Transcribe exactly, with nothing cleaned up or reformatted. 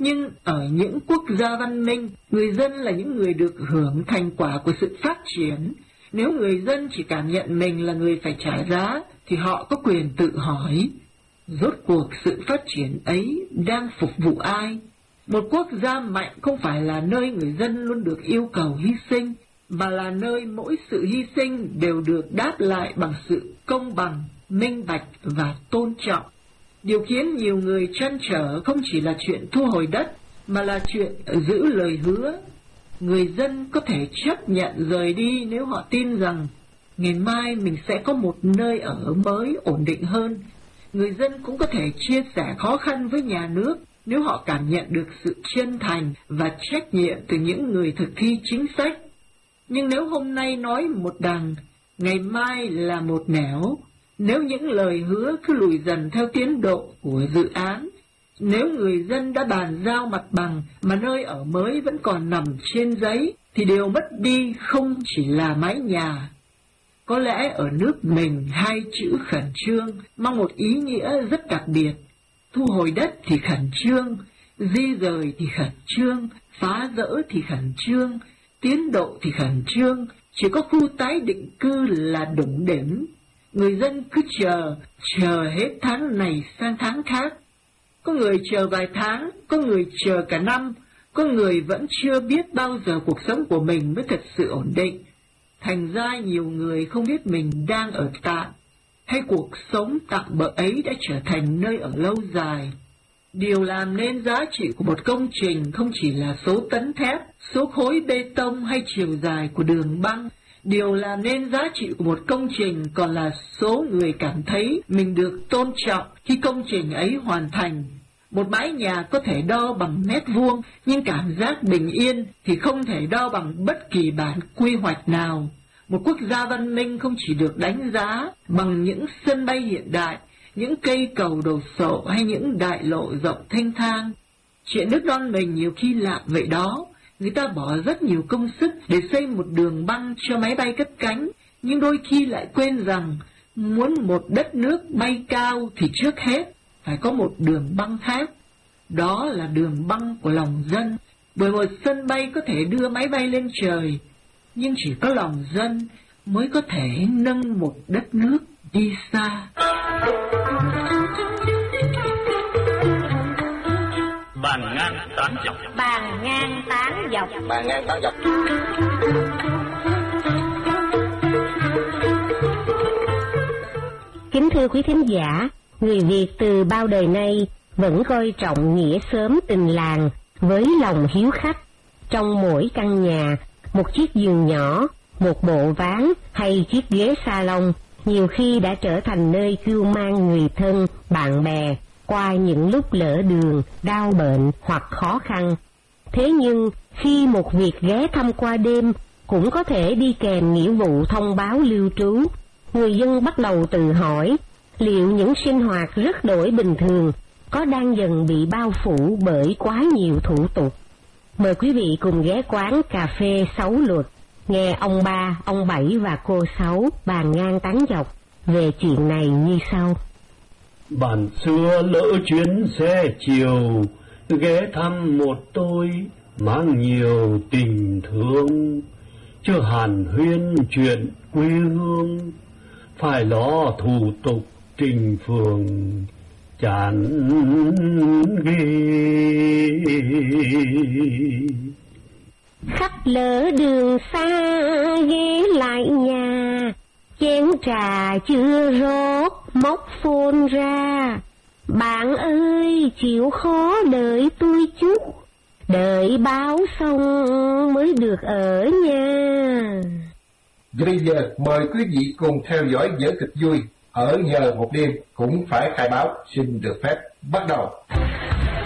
Nhưng ở những quốc gia văn minh, người dân là những người được hưởng thành quả của sự phát triển. Nếu người dân chỉ cảm nhận mình là người phải trả giá, thì họ có quyền tự hỏi, rốt cuộc sự phát triển ấy đang phục vụ ai? Một quốc gia mạnh không phải là nơi người dân luôn được yêu cầu hy sinh, mà là nơi mỗi sự hy sinh đều được đáp lại bằng sự công bằng, minh bạch và tôn trọng. Điều khiến nhiều người trăn trở không chỉ là chuyện thu hồi đất, mà là chuyện giữ lời hứa. Người dân có thể chấp nhận rời đi nếu họ tin rằng ngày mai mình sẽ có một nơi ở mới ổn định hơn. Người dân cũng có thể chia sẻ khó khăn với nhà nước nếu họ cảm nhận được sự chân thành và trách nhiệm từ những người thực thi chính sách. Nhưng nếu hôm nay nói một đằng, ngày mai là một nẻo, nếu những lời hứa cứ lùi dần theo tiến độ của dự án, nếu người dân đã bàn giao mặt bằng mà nơi ở mới vẫn còn nằm trên giấy, thì điều mất đi không chỉ là mái nhà. Có lẽ ở nước mình hai chữ khẩn trương mang một ý nghĩa rất đặc biệt. Thu hồi đất thì khẩn trương, di rời thì khẩn trương, phá rỡ thì khẩn trương, tiến độ thì khẩn trương, chỉ có khu tái định cư là đủng đỉnh. Người dân cứ chờ, chờ hết tháng này sang tháng khác. Có người chờ vài tháng, có người chờ cả năm, có người vẫn chưa biết bao giờ cuộc sống của mình mới thật sự ổn định. Thành ra nhiều người không biết mình đang ở tạm, hay cuộc sống tạm bợ ấy đã trở thành nơi ở lâu dài. Điều làm nên giá trị của một công trình không chỉ là số tấn thép, số khối bê tông hay chiều dài của đường băng. Điều làm nên giá trị của một công trình còn là số người cảm thấy mình được tôn trọng khi công trình ấy hoàn thành. Một mái nhà có thể đo bằng mét vuông, nhưng cảm giác bình yên thì không thể đo bằng bất kỳ bản quy hoạch nào. Một quốc gia văn minh không chỉ được đánh giá bằng những sân bay hiện đại, những cây cầu đồ sộ hay những đại lộ rộng thênh thang. Chuyện nước non mình nhiều khi lạ vậy đó. Người ta bỏ rất nhiều công sức để xây một đường băng cho máy bay cất cánh, nhưng đôi khi lại quên rằng muốn một đất nước bay cao thì trước hết phải có một đường băng khác. Đó là đường băng của lòng dân, bởi một sân bay có thể đưa máy bay lên trời, nhưng chỉ có lòng dân mới có thể nâng một đất nước đi xa. Bàn ngang tán dọc. Bàn ngang tán dọc. Bàn ngang tán dọc. Kính thưa quý thính giả, người Việt từ bao đời nay vẫn coi trọng nghĩa xóm tình làng với lòng hiếu khách. Trong mỗi căn nhà, một chiếc giường nhỏ, một bộ ván hay chiếc ghế salon nhiều khi đã trở thành nơi cưu mang người thân, bạn bè qua những lúc lỡ đường, đau bệnh hoặc khó khăn. Thế nhưng, khi một việc ghé thăm qua đêm cũng có thể đi kèm nghĩa vụ thông báo lưu trú, người dân bắt đầu tự hỏi liệu những sinh hoạt rất đổi bình thường có đang dần bị bao phủ bởi quá nhiều thủ tục. Mời quý vị cùng ghé quán cà phê Sáu Luật, nghe ông ba, ông Bảy và cô Sáu bàn ngang tán dọc về chuyện này như sau. Bản xưa lỡ chuyến xe chiều, ghé thăm một tôi mang nhiều tình thương, chưa hàn huyên chuyện quê hương, phải lo thủ tục trình phường chán ghê. Khách lỡ đường xa ghé lại nhà, chén trà chưa rót móc phone ra. Bạn ơi chịu khó đợi tôi chút, đợi báo xong mới được ở nha. Bây giờ mời quý vị cùng theo dõi vở kịch vui Ở Nhờ Một Đêm Cũng Phải Khai Báo xin được phép bắt đầu.